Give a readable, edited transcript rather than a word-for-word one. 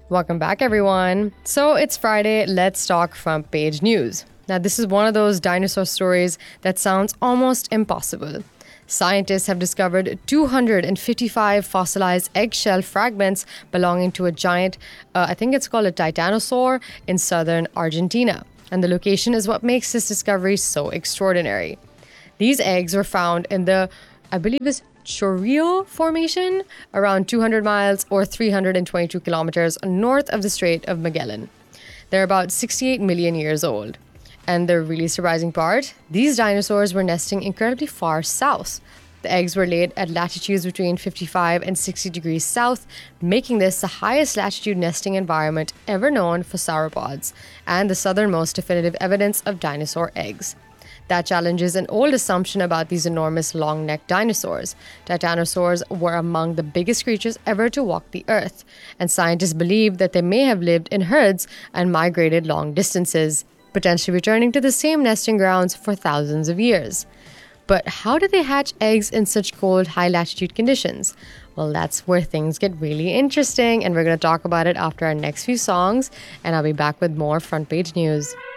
Welcome back, everyone. So it's Friday. Let's talk front page news. Now, this is one of those dinosaur stories that sounds almost impossible. Scientists have discovered 255 fossilized eggshell fragments belonging to a giant, I think it's called a titanosaur, in southern Argentina. And the location is what makes this discovery so extraordinary. These eggs were found in the, I believe it's Chorillo Formation, around 200 miles or 322 kilometers north of the Strait of Magellan. They're about 68 million years old. And the really surprising part, these dinosaurs were nesting incredibly far south. The eggs were laid at latitudes between 55 and 60 degrees south, making this the highest latitude nesting environment ever known for sauropods, and the southernmost definitive evidence of dinosaur eggs. That challenges an old assumption about these enormous long-necked dinosaurs. Titanosaurs were among the biggest creatures ever to walk the earth, and scientists believe that they may have lived in herds and migrated long distances, potentially returning to the same nesting grounds for thousands of years. But how did they hatch eggs in such cold, high-latitude conditions? Well, that's where things get really interesting, and we're going to talk about it after our next few songs, and I'll be back with more front page news.